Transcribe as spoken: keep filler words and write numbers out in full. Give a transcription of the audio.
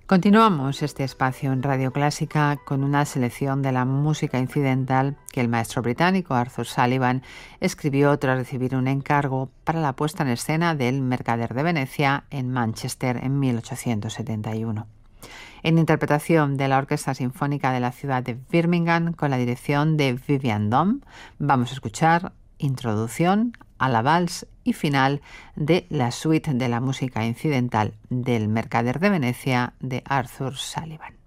Continuamos este espacio en Radio Clásica con una selección de la música incidental que el maestro británico Arthur Sullivan escribió tras recibir un encargo para la puesta en escena del Mercader de Venecia en Manchester en mil ochocientos setenta y uno. En interpretación de la Orquesta Sinfónica de la ciudad de Birmingham con la dirección de Vivian Dom, vamos a escuchar Introducción a la Vals y final de la suite de la música incidental del Mercader de Venecia de Arthur Sullivan.